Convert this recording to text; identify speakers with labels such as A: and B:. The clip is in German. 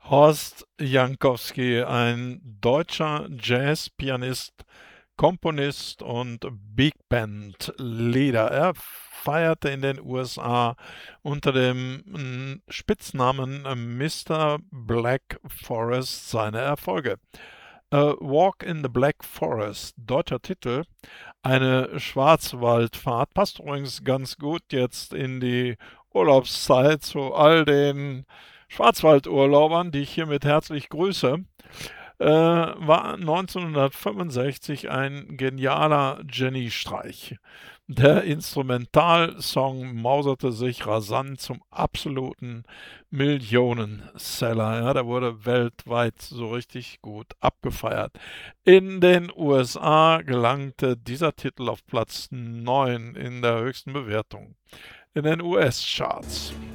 A: Horst Jankowski, ein deutscher Jazzpianist, Komponist und Big Band Leader. Er feierte in den USA unter dem Spitznamen Mr. Black Forest seine Erfolge. Walk in the Black Forest, deutscher Titel, eine Schwarzwaldfahrt, passt übrigens ganz gut jetzt in die Urlaubszeit zu all den Schwarzwaldurlaubern, die ich hiermit herzlich grüße. War 1965 ein genialer Geniestreich. Der Instrumentalsong mauserte sich rasant zum absoluten Millionenseller. Ja, der wurde weltweit so richtig gut abgefeiert. In den USA gelangte dieser Titel auf Platz 9 in der höchsten Bewertung in den US-Charts.